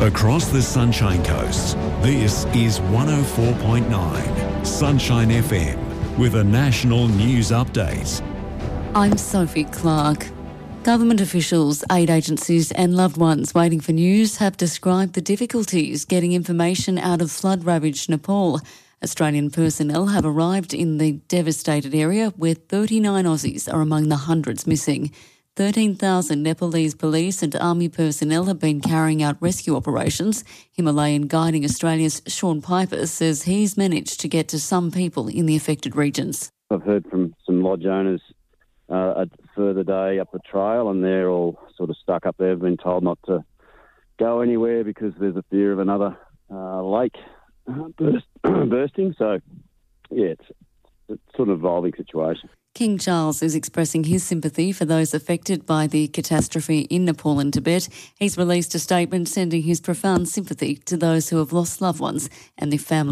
Across the Sunshine Coast, this is 104.9 Sunshine FM with a national news update. I'm Sophie Clark. Government officials, aid agencies and loved ones waiting for news have described the difficulties getting information out of flood-ravaged Nepal. Australian personnel have arrived in the devastated area where 39 Aussies are among the hundreds missing. 13,000 Nepalese police and army personnel have been carrying out rescue operations. Himalayan Guiding Australia's Sean Piper says he's managed to get to some people in the affected regions. I've heard from some lodge owners a further day up the trail, and they're all sort of stuck up there. They've been told not to go anywhere because there's a fear of another lake bursting. So, yeah, it's sort of evolving situation. King Charles is expressing his sympathy for those affected by the catastrophe in Nepal and Tibet. He's released a statement sending his profound sympathy to those who have lost loved ones and their families.